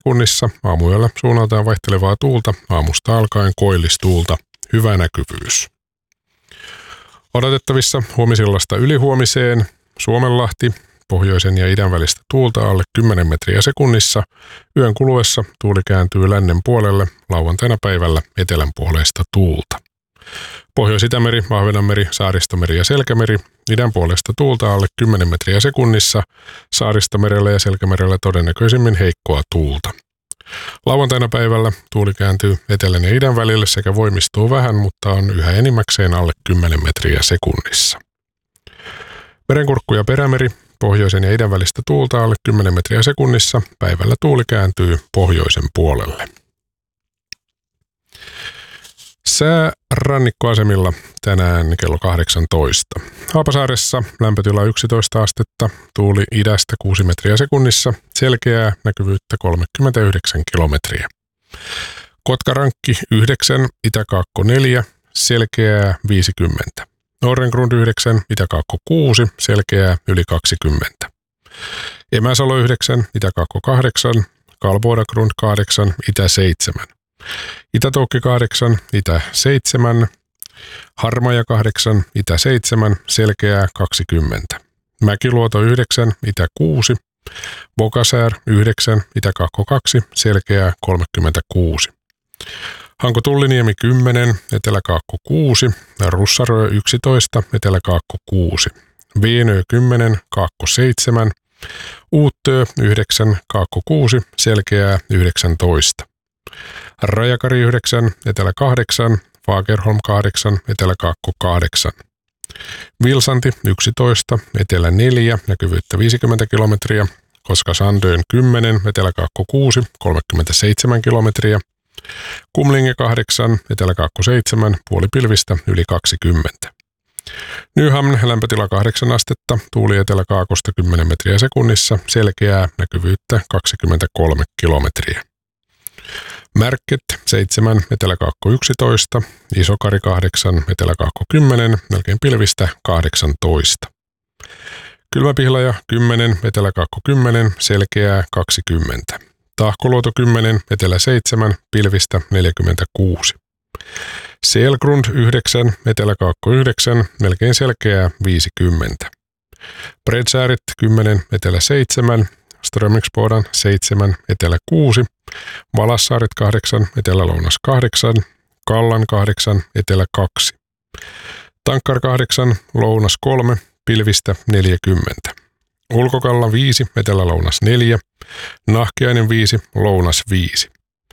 sekunnissa. Aamuyöllä suunnaltaan vaihtelevaa tuulta, aamusta alkaen koillistuulta. Hyvä näkyvyys. Odotettavissa huomisillasta ylihuomiseen Suomenlahti, pohjoisen ja idän välistä tuulta alle 10 metriä sekunnissa. Yön kuluessa tuuli kääntyy lännen puolelle, lauantaina päivällä etelänpuoleista tuulta. Pohjois-Itämeri, Ahvenanmeri, Saaristomeri ja Selkämeri, idän puolesta tuulta alle 10 metriä sekunnissa. Saaristomerellä ja Selkämerellä todennäköisimmin heikkoa tuulta. Lauantaina päivällä tuuli kääntyy etelän ja idän välille sekä voimistuu vähän, mutta on yhä enimmäkseen alle 10 metriä sekunnissa. Merenkurkku ja Perämeri, pohjoisen ja idän välistä tuulta alle 10 metriä sekunnissa. Päivällä tuuli kääntyy pohjoisen puolelle. Sää rannikkoasemilla tänään kello 18. Haapasaaressa lämpötila 11 astetta, tuuli idästä 6 metriä sekunnissa, selkeää näkyvyyttä 39 kilometriä. Kotkarankki 9, Itäkaakko 4, selkeää 50. Norrengrund 9, Itäkaakko 6, selkeää yli 20. Emäsalo 9, Itäkaakko 8, Kalvodagrund 8, Itä 7. Itä-Toukki 8, Itä 7, Harmaja 8, Itä 7, selkeää 20. Mäkiluoto 9, Itä 6, Vogasär 9, Itä-Kaakko 2, selkeää 36. Hanko-Tulliniemi 10, Etelä-Kaakko 6, Russarö 11, Etelä-Kaakko 6, Veenö 10, Kaakko 7, Uuttöö 9, Kaakko 6, selkeää 19. Rajakari 9, Etelä 8, Fagerholm 8, Etelä-Kaakko 8. Vilsanti 11, Etelä 4, näkyvyyttä 50 kilometriä. Koska Sandön 10, Etelä-Kaakko 6, 37 kilometriä. Kumlinge 8, Etelä-Kaakko 7, puolipilvistä yli 20. Nyhamn lämpötila 8 astetta, tuuli Etelä-Kaakosta 10 metriä sekunnissa, selkeää näkyvyyttä 23 kilometriä. Märket 7, Etelä-Kaakko 11, Isokari 8, Etelä-Kaakko 10, melkein pilvistä 18. Kylmäpihlaja 10, Etelä-Kaakko 10, selkeää 20. Tahkoluoto 10, Etelä 7, pilvistä 46. Selgrund 9, Etelä-Kaakko 9, melkein selkeää 50. Bredsäärit 10, Etelä 7, Strömingsbodan 7, Etelä 6, Valassaaret 8, Etelä-Lounas 8, Kallan 8, Etelä 2. Tankkar 8, Lounas 3, pilvistä 40. Ulkokalla 5, Etelä-Lounas 4, Nahkiainen 5, Lounas 5.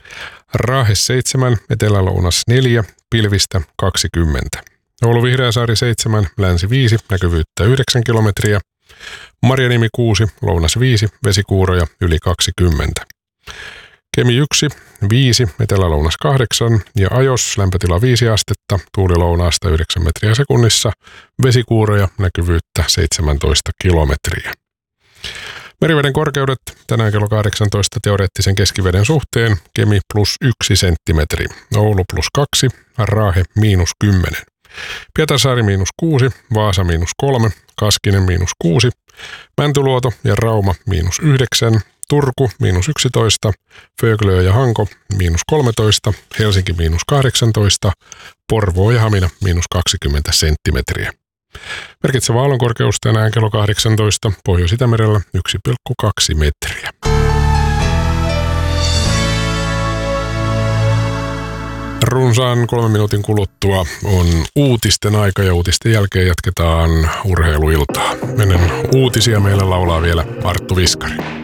Raahe 7, Etelä-Lounas 4, pilvistä 20. Oulu-Vihreäsaari 7, Länsi 5, näkyvyyttä 9 kilometriä. Marjaniemi 6, Lounas 5, vesikuuroja yli 20. Kemi 1, 5, Etelä-Lounas 8 ja Ajos lämpötila 5 astetta, tuuli lounaasta 9 metriä sekunnissa, vesikuuroja näkyvyyttä 17 kilometriä. Meriveden korkeudet tänään kello 18 teoreettisen keskiveden suhteen, Kemi +1 senttimetri, Oulu +2, Raahe -10. Pietarsaari -6, Vaasa -3, Kaskinen -6, Mäntyluoto ja Rauma -9, Turku -11, Föglö ja Hanko -13, Helsinki -18, Porvoo ja Hamina -20 senttimetriä. Merkitsevä aallonkorkeus tänään kello 18, Pohjois-Itämerellä 1,2 metriä. Runsaan 3 minuutin kuluttua on uutisten aika ja uutisten jälkeen jatketaan urheiluiltaa. Ennen uutisia meillä laulaa vielä Arttu Viskari.